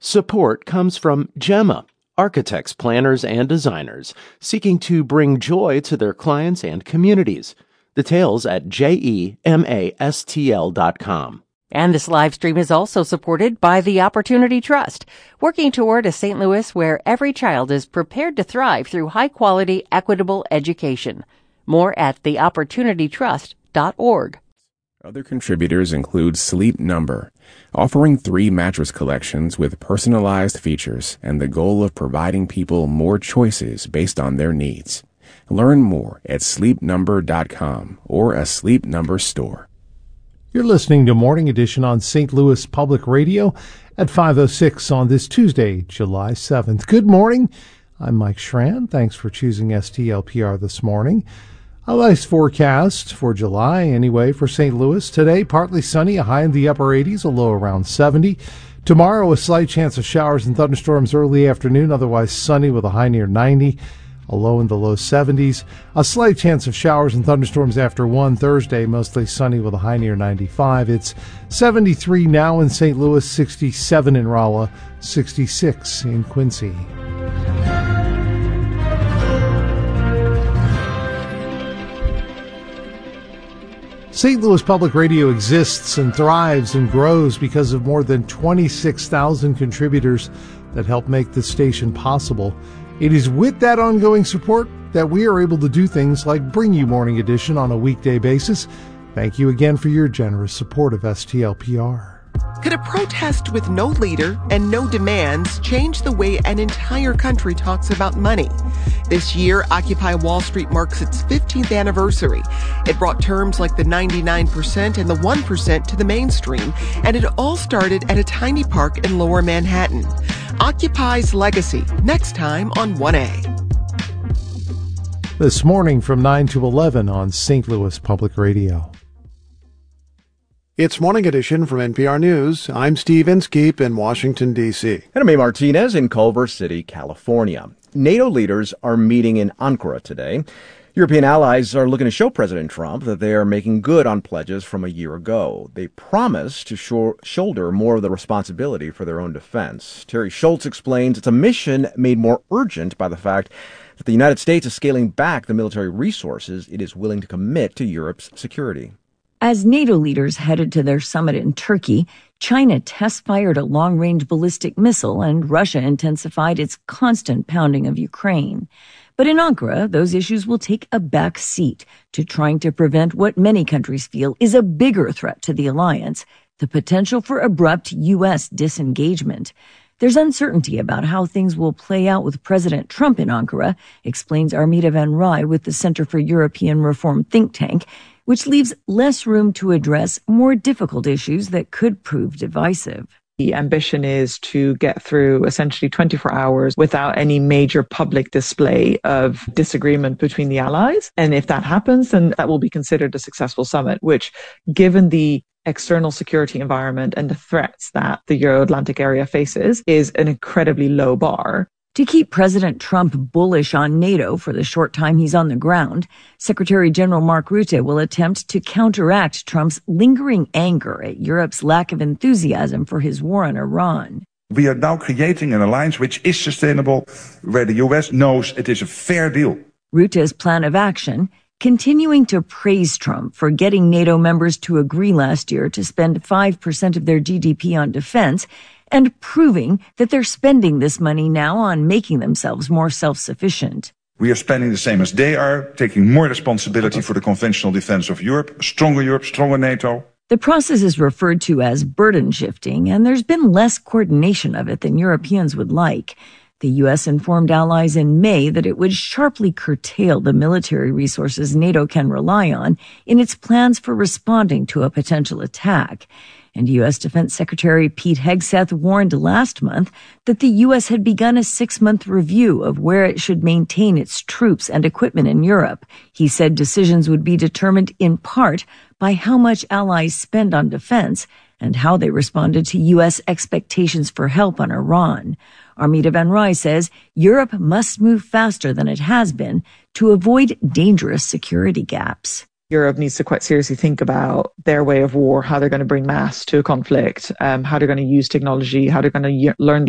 Support comes from Gemma, architects, planners, and designers seeking to bring joy to their clients and communities. Details at GEMASTL.com. And this live stream is also supported by the Opportunity Trust, working toward a St. Louis where every child is prepared to thrive through high-quality, equitable education. More at theopportunitytrust.org. Other contributors include Sleep Number, offering 3 mattress collections with personalized features and the goal of providing people more choices based on their needs. Learn more at sleepnumber.com or a Sleep Number store. You're listening to Morning Edition on St. Louis Public Radio at 5:06 on this Tuesday, July 7th. Good morning. I'm Mike Schran. Thanks for choosing STLPR this morning. A nice forecast for July anyway for St. Louis. Today, partly sunny, a high in the upper 80s, a low around 70. Tomorrow, a slight chance of showers and thunderstorms early afternoon, otherwise sunny with a high near 90, a low in the low 70s. A slight chance of showers and thunderstorms after 1 Thursday, mostly sunny with a high near 95. It's 73 now in St. Louis, 67 in Rolla, 66 in Quincy. St. Louis Public Radio exists and thrives and grows because of more than 26,000 contributors that help make this station possible. It is with that ongoing support that we are able to do things like bring you Morning Edition on a weekday basis. Thank you again for your generous support of STLPR. Could a protest with no leader and no demands change the way an entire country talks about money? This year, Occupy Wall Street marks its 15th anniversary. It brought terms like the 99% and the 1% to the mainstream, and it all started at a tiny park in Lower Manhattan. Occupy's legacy, next time on 1A. This morning from 9 to 11 on St. Louis Public Radio. It's Morning Edition from NPR News. I'm Steve Inskeep in Washington, D.C. And I'm A. Martinez in Culver City, California. NATO leaders are meeting in Ankara today. European allies are looking to show President Trump that they are making good on pledges from a year ago. They promise to shoulder more of the responsibility for their own defense. Terry Schultz explains it's a mission made more urgent by the fact that the United States is scaling back the military resources it is willing to commit to Europe's security. As NATO leaders headed to their summit in Turkey, China test-fired a long-range ballistic missile and Russia intensified its constant pounding of Ukraine. But in Ankara, those issues will take a back seat to trying to prevent what many countries feel is a bigger threat to the alliance, the potential for abrupt U.S. disengagement. There's uncertainty about how things will play out with President Trump in Ankara, explains Armida van Rij with the Center for European Reform think tank, which leaves less room to address more difficult issues that could prove divisive. The ambition is to get through essentially 24 hours without any major public display of disagreement between the allies. And if that happens, then that will be considered a successful summit, which, given the external security environment and the threats that the Euro-Atlantic area faces, is an incredibly low bar. To keep President Trump bullish on NATO for the short time he's on the ground, Secretary General Mark Rutte will attempt to counteract Trump's lingering anger at Europe's lack of enthusiasm for his war on Iran. We are now creating an alliance which is sustainable, where the US knows it is a fair deal. Rutte's plan of action, continuing to praise Trump for getting NATO members to agree last year to spend 5% of their GDP on defense, and proving that they're spending this money now on making themselves more self-sufficient. We are spending the same as they are, taking more responsibility for the conventional defense of Europe, stronger NATO. The process is referred to as burden shifting, and there's been less coordination of it than Europeans would like. The U.S. informed allies in May that it would sharply curtail the military resources NATO can rely on in its plans for responding to a potential attack. And U.S. Defense Secretary Pete Hegseth warned last month that the U.S. had begun a 6-month review of where it should maintain its troops and equipment in Europe. He said decisions would be determined in part by how much allies spend on defense and how they responded to U.S. expectations for help on Iran. Armida van Rij says Europe must move faster than it has been to avoid dangerous security gaps. Europe needs to quite seriously think about their way of war, how they're going to bring mass to a conflict, how they're going to use technology, how they're going to learn